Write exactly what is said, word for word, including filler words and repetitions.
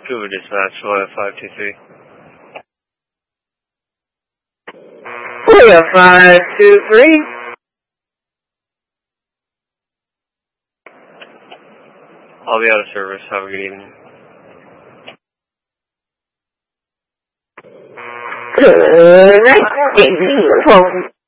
Scuba Dispatch, Florida five two three. Florida five two three. I'll be out of service. Have a good evening. Good night.